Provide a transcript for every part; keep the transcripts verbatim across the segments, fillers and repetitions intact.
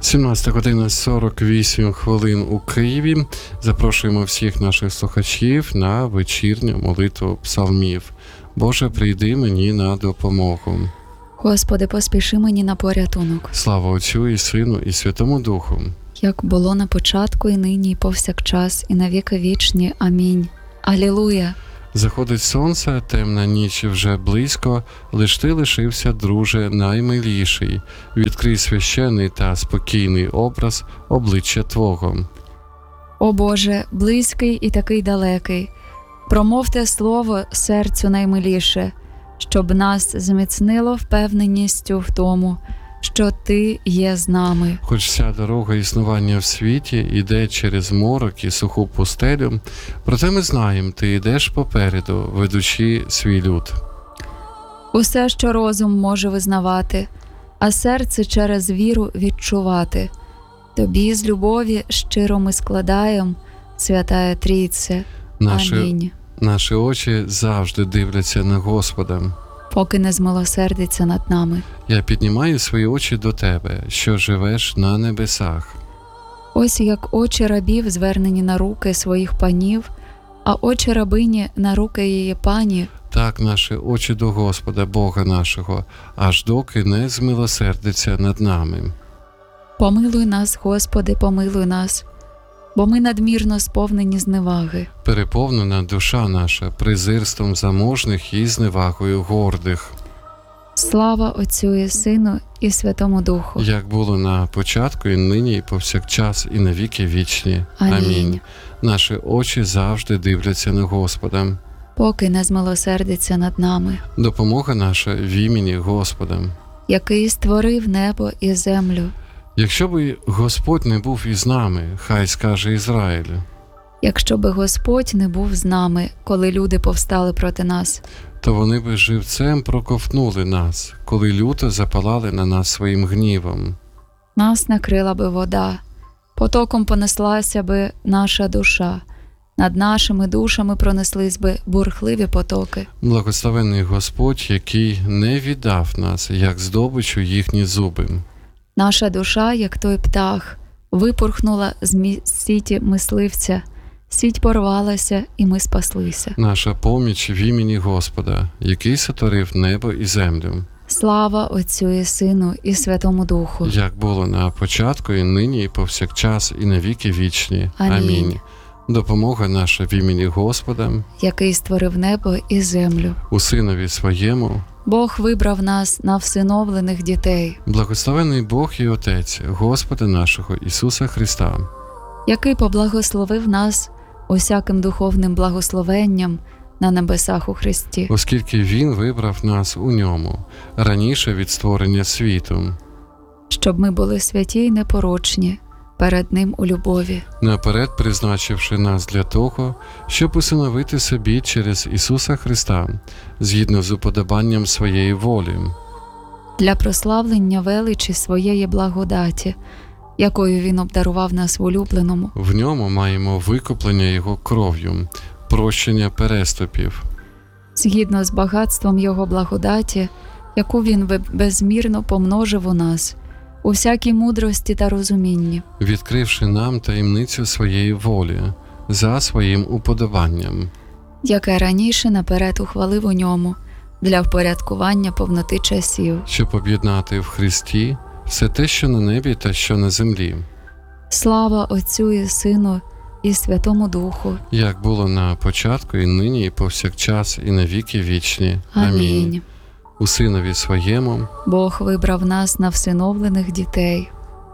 сімнадцята година сорок вісім хвилин у Києві. Запрошуємо всіх наших слухачів на вечірню молитву псалмів. Боже, прийди мені на допомогу. Господи, поспіши мені на порятунок. Слава Отцю і Сину і Святому Духу. Як було на початку, і нині, і повсякчас, і на віки вічні. Амінь. Алілуя! Заходить сонце, темна ніч вже близько, лиш ти лишився, друже, наймиліший. Відкрий священний та спокійний образ обличчя Твого. О Боже, близький і такий далекий, промовте слово серцю наймиліше, щоб нас зміцнило впевненістю в тому, що Ти є з нами. Хоч вся дорога існування в світі йде через морок і суху пустелю, проте ми знаємо, ти йдеш попереду, ведучи свій люд. Усе, що розум може визнавати, а серце через віру відчувати. Тобі з любові щиро ми складаєм, Святая Трійце. Наші, Амінь. наші очі завжди дивляться на Господа. Поки не змилосердиться над нами. Я піднімаю свої очі до Тебе, що живеш на небесах. Ось як очі рабів звернені на руки своїх панів, а очі рабині на руки її пані. Так наші очі до Господа, Бога нашого, аж доки не змилосердиться над нами. Помилуй нас, Господи, помилуй нас, бо ми надмірно сповнені зневаги. Переповнена душа наша презирством заможних і зневагою гордих. Слава Отцю і Сину і Святому Духу. Як було на початку, і нині, і повсякчас, і на віки вічні. Амінь. Амінь. Наші очі завжди дивляться на Господа. Поки не змилосердиться над нами. Допомога наша в імені Господа. Який створив небо і землю. Якщо би Господь не був із нами, хай скаже Ізраїль. Якщо би Господь не був з нами, коли люди повстали проти нас, то вони би живцем проковтнули нас, коли люто запалали на нас своїм гнівом. нас накрила би вода, потоком понеслася би наша душа, над нашими душами пронеслись би бурхливі потоки. Благословенний Господь, який не віддав нас, як здобичу їхні зуби. Наша душа, як той птах, випорхнула з мі- сіті мисливця, сіть порвалася, і ми спаслися. Наша поміч в імені Господа, який сотворив небо і землю. Слава Отцю і Сину і Святому Духу. Як було на початку, і нині, і повсякчас, і на віки вічні. Амінь. Амінь. Допомога наша в імені Господа, Який створив небо і землю. у Синові Своєму. Бог вибрав нас на всиновлених дітей, Благословений Бог і Отець Господа нашого Ісуса Христа, який поблагословив нас усяким духовним благословенням на небесах у Христі, оскільки Він вибрав нас у Ньому раніше від створення світу, щоб ми були святі й непорочні перед Ним у любові. наперед призначивши нас для того, щоб усиновити собі через Ісуса Христа, згідно з уподобанням Своєї волі, Для прославлення величі Своєї благодаті, якою Він обдарував нас в улюбленому, в Ньому маємо викуплення Його кров'ю, прощення переступів, згідно з багатством Його благодаті, яку Він бе- безмірно помножив у нас, у всякій мудрості та розумінні, відкривши нам таємницю Своєї волі, за Своїм уподобанням, яке раніше наперед ухвалив у Ньому для впорядкування повноти часів. щоб об'єднати в Христі все те, що на небі та що на землі, Слава Отцю і Сину і Святому Духу. як було на початку, і нині, і повсякчас, і на віки вічні. Амінь. У Синові Своєму. Бог вибрав нас на всиновлених дітей.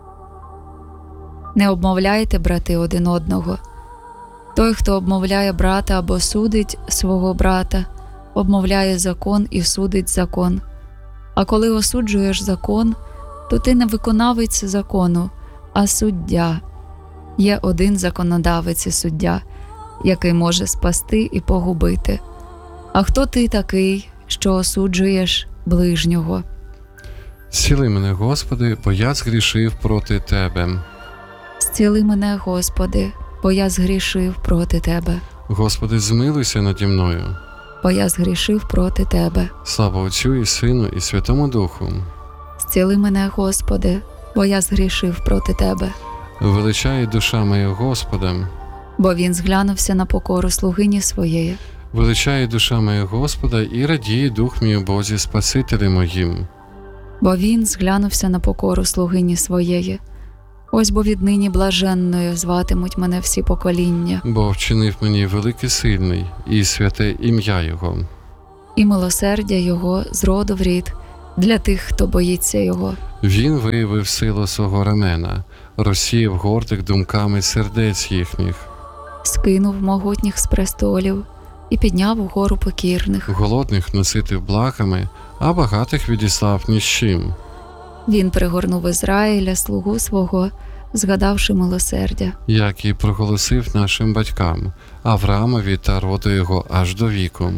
Не обмовляйте, брати, один одного. Той, хто обмовляє брата або судить свого брата, обмовляє закон і судить закон. А коли осуджуєш закон, то ти не виконавець закону, а суддя. Є один законодавець і суддя, який може спасти і погубити. А хто ти такий, що осуджуєш ближнього? Зціли мене, Господи, бо я згрішив проти Тебе. Зціли мене, Господи, бо я згрішив проти Тебе. Господи, змилуйся наді мною. Бо я згрішив проти Тебе. Слава Отцю і Сину і Святому Духу. Зціли мене, Господи, бо я згрішив проти тебе. Величає душа моя Господа, Бо він зглянувся на покору слугині своєї. величає душа моя Господа, і радіє дух мій у Бозі Спасителі моїм. Бо він зглянувся на покору слугині своєї. Ось бо віднині блаженною зватимуть мене всі покоління, Бо вчинив мені великий сильний і святе ім'я Його. і милосердя його з роду в рід для тих, хто боїться його. Він виявив силу свого рамена, розсіяв гордих думками сердець їхніх. Скинув могутніх з престолів і підняв угору покірних. Голодних наситив благами, а багатих відіслав ні з чим. Він пригорнув Ізраїля, слугу свого, згадавши милосердя. Як і проголосив нашим батькам, Авраамові та роду його аж до віку.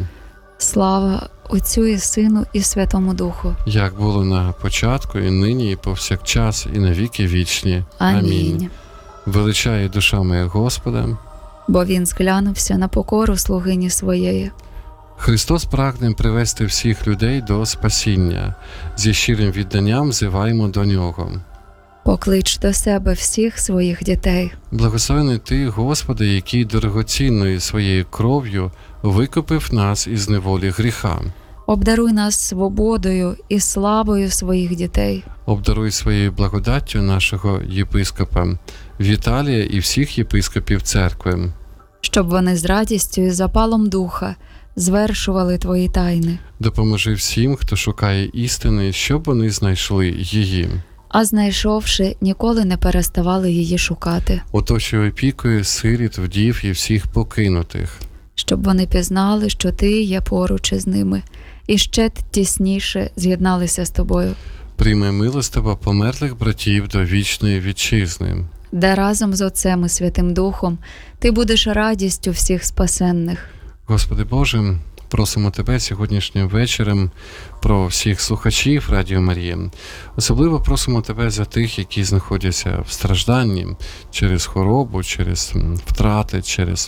Слава Отцю і Сину і Святому Духу. Як було на початку, і нині, і повсякчас, і на віки вічні. Амінь. Величає душа моя Господа. Бо він зглянувся на покору слугині своєї. Христос прагне привести всіх людей до спасіння. Зі щирим відданням взиваємо до Нього. Поклич до себе всіх своїх дітей. Благословений Ти, Господи, який дорогоцінною своєю кров'ю викупив нас із неволі гріха. Обдаруй нас свободою і славою своїх дітей. Обдаруй своєю благодаттю нашого єпископа Віталія і всіх єпископів церкви. Щоб вони з радістю і запалом духа звершували твої тайни. Допоможи всім, хто шукає істини, щоб вони знайшли її. А знайшовши, ніколи не переставали її шукати. Оточуй опікою сиріт, вдів і всіх покинутих. Щоб вони пізнали, що ти є поруч із ними, і ще тісніше з'єдналися з тобою. Прийми милостиво померлих братів до вічної вітчизни. Де разом з Отцем і Святим Духом ти будеш радістю всіх спасенних. Господи Боже, просимо Тебе сьогоднішнім вечором про всіх слухачів Радіо Марія. Особливо просимо Тебе за тих, які знаходяться в стражданні через хворобу, через втрати, через,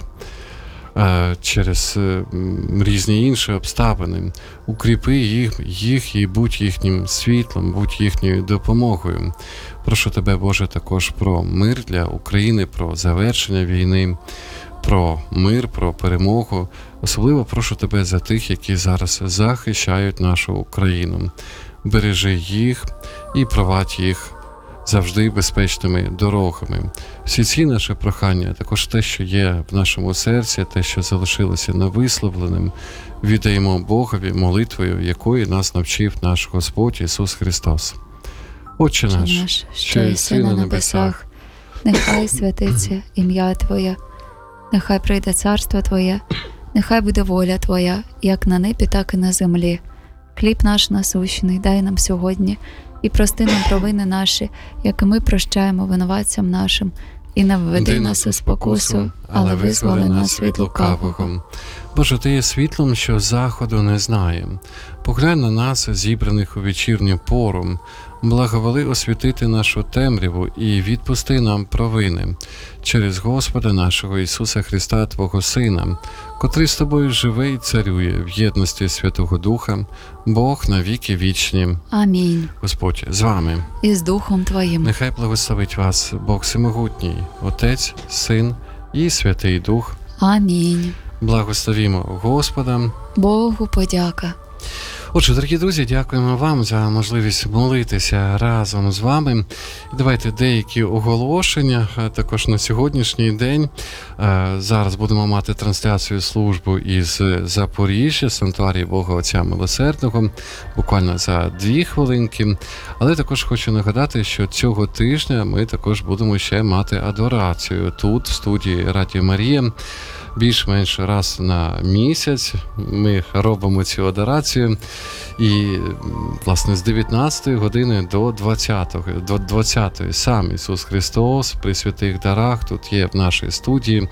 е, через е, різні інші обставини. Укріпи їх, їх і будь їхнім світлом, будь їхньою допомогою. Прошу Тебе, Боже, також про мир для України, про завершення війни, про мир, про перемогу. Особливо прошу Тебе за тих, які зараз захищають нашу Україну. Бережи їх і провадь їх завжди безпечними дорогами. Всі ці наші прохання, також те, що є в нашому серці, те, що залишилося невисловленим, віддаємо Богові молитвою, якої нас навчив наш Господь Ісус Христос. Отче наш, наш, що єси на небесах, нехай святиться ім'я Твоє, нехай прийде царство Твоє, нехай буде воля Твоя, як на небі, так і на землі. Хліб наш насущний дай нам сьогодні, і прости нам провини наші, як і ми прощаємо винуватцям нашим. І не введи нас у спокусу, але визволи нас від лукавого. Боже, Ти є світлом, що заходу не знає. Поглянь на нас, зібраних у вечірню пору, благоволи освітити нашу темряву і відпусти нам провини через Господа нашого Ісуса Христа, Твого Сина, котрий з Тобою живе і царює в єдності Святого Духа, Бог на віки вічні. Амінь. Господь з вами. І з Духом Твоїм. Нехай благословить вас Бог Всемогутній, Отець, Син і Святий Дух. Амінь. Благословімо Господа. Богу подяка. Отже, дорогі друзі, дякуємо вам за можливість молитися разом з вами. І давайте деякі оголошення також на сьогоднішній день. Зараз будемо мати трансляцію службу із Запоріжжя, Санктуарії Бога Отця Милосердного, буквально за дві хвилинки. Але також хочу нагадати, що цього тижня ми також будемо ще мати адорацію тут, в студії Радіо Марія. Більш-менш раз на місяць ми робимо цю адорацію, і, власне, з дев'ятнадцятої години до двадцятої, до двадцятої сам Ісус Христос при святих дарах тут є в нашій студії.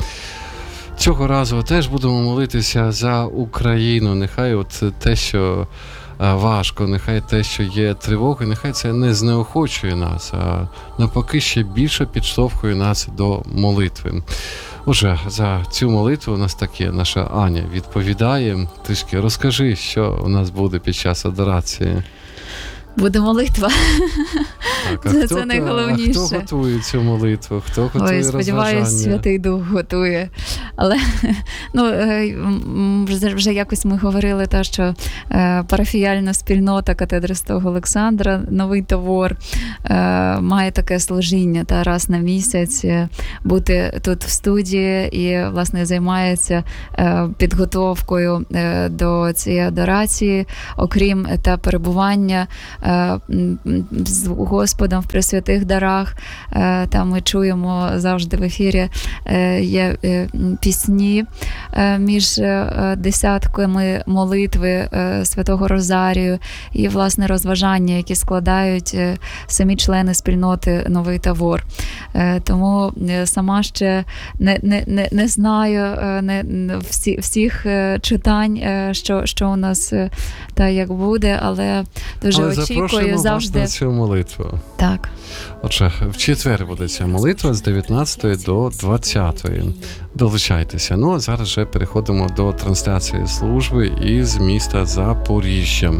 Цього разу теж будемо молитися за Україну. Нехай от те, що важко, нехай те, що є тривога, нехай це не знеохочує нас, а навпаки ще більше підштовхує нас до молитви. Отже, за цю молитву у нас таке наша Аня відповідає. Трішки розкажи, що у нас буде під час адорації. Буде молитва. Так, а Це- хто, це найголовніше. А хто готує цю молитву? Хто готує Ой, сподіваюсь, розважання? Святий Дух готує. Але ну, е, м, вже, вже якось ми говорили, та, що е, парафіяльна спільнота катедри Святого Олександра, Новий Тавор, е, має таке служіння та раз на місяць е, бути тут в студії і, власне, займається е, підготовкою е, до цієї адорації, окрім та перебування е, м, з Господом в пресвятих дарах. Е, Там ми чуємо завжди в ефірі е, є е, пісні е, між е, десятками молитви е, Святого Розарію і, власне, розважання, які складають е, самі члени спільноти Новий Тавор. Е, Тому е, сама ще не, не, не, не знаю е, не, не всі, всіх е, читань, е, що, що у нас е, та як буде, але дуже Але очікую запрошуємо завжди. вас на цю молитву. Так. Отже, в четвер буде ця молитва з дев'ятнадцятої до двадцятої. Долучайтеся. Ну, а зараз вже переходимо до трансляції служби із міста Запоріжжя.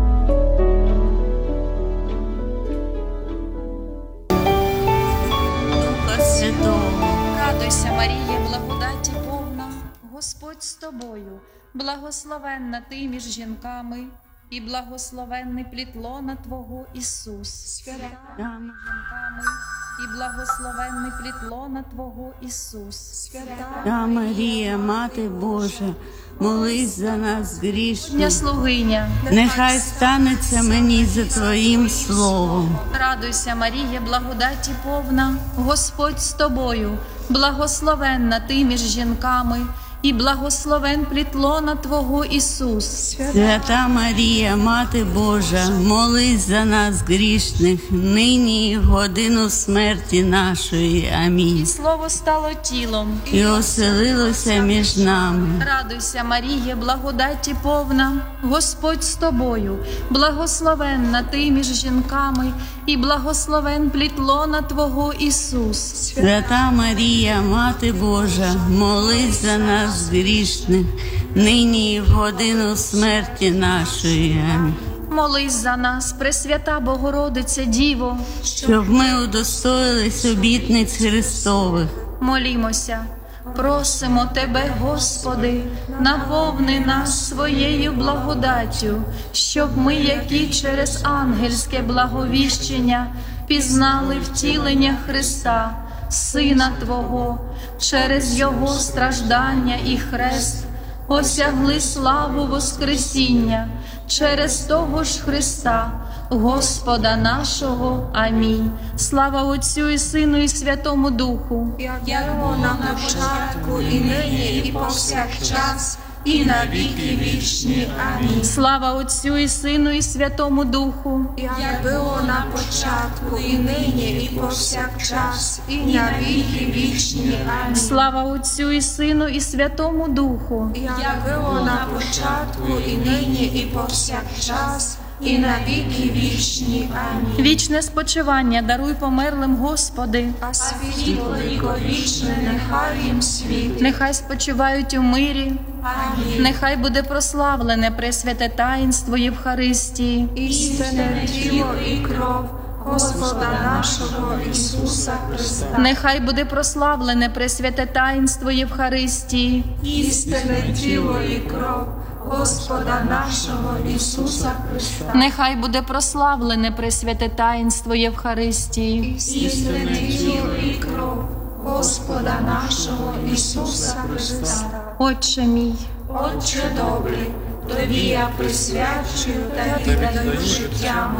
Духа Святого. Радуйся, Марія, благодаті повна, Господь з тобою, благословенна ти між жінками, і благословенний плід лона Твого Ісус. Свята між жінками, і благословенний плід лона Твого Ісус. Свята Марія, Мати Божа, молись за нас грішних. Дня слугиня, Нехай станеться мені за Твоїм словом. радуйся, Марія, благодаті повна, Господь з тобою, благословенна ти між жінками, і благословен плід лона Твого Ісус. Свята Марія, Мати Божа, молись за нас грішних, нині і в годину смерті нашої. Амінь. Слово стало тілом. І оселилося між нами. Радуйся, Марія, благодаті повна, Господь з тобою, благословенна ти між жінками, і благословен плід лона Твого Ісус. Свята Марія, Мати Божа, молись за нас грішних, нині і в годину смерті нашої. Амінь. Молись за нас, Пресвята Богородице Діво, Щоб ми удостоїлись обітниць Христових. молімося. Просимо Тебе, Господи, наповни нас своєю благодаттю, щоб ми, які через ангельське благовіщення, пізнали втілення Христа, Сина Твого, через Його страждання і хрест, осягли славу Воскресіння, через того ж Христа, Господа нашого. Амінь. Слава Отцю і Сину і Святому Духу, як було на початку, і нині, і повсякчас, і на віки вічні. Амінь. Слава Отцю і Сину і Святому Духу, Як було на початку, і нині, і повсякчас, і на віки вічні. Амінь. слава Отцю і Сину і Святому Духу, Як було на початку, і нині, і повсякчас, і на віки вічні. Амінь. вічне спочивання даруй померлим, Господи, А світло віковічне, нехай їм світ. нехай спочивають у мирі, Амінь. нехай буде прославлене пресвяте таїнство Євхаристії. Істинне тіло і кров Господа нашого Ісуса Христа. Нехай буде прославлене пресвяте таїнство Євхаристії. Істинне тіло і кров Господа нашого Ісуса Христа. Нехай буде прославлене пресвяте таїнство Євхаристії. Істинне тіло і кров Господа нашого Ісуса Христа. Отче мій, Отче добрий, Тобі я присвячую та віддаю життя